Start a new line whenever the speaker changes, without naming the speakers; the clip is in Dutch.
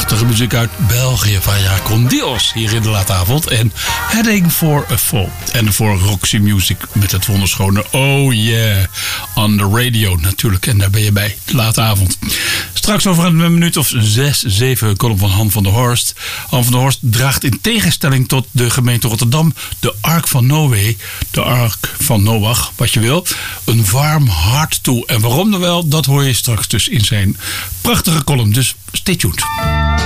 prachtige muziek uit België van Ja Con Dios hier in de laatavond. En Heading for a Fall. En voor Roxy Music met het wonderschone Oh Yeah on the radio natuurlijk. En daar ben je bij, de laatavond. Straks over een minuut of 6, 7 column van Han van der Horst. Han van der Horst draagt in tegenstelling tot de gemeente Rotterdam de Ark van Noé, de Ark van Noach, wat je wil, een warm hart toe. En waarom dan wel, dat hoor je straks dus in zijn prachtige column. Dus stay tuned.